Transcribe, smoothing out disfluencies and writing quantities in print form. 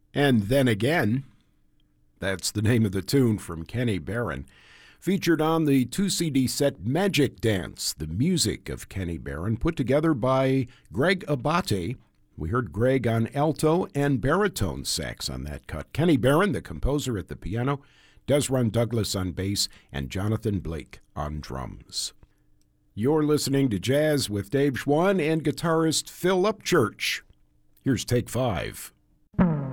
And Then Again, that's the name of the tune from Kenny Barron, featured on the 2-CD set Magic Dance, the music of Kenny Barron, put together by Greg Abate. We heard Greg on alto and baritone sax on that cut. Kenny Barron, the composer, at the piano, Desron Douglas on bass, and Jonathan Blake on drums. You're listening to Jazz with Dave Schwann and guitarist Phil Upchurch. Here's Take 5.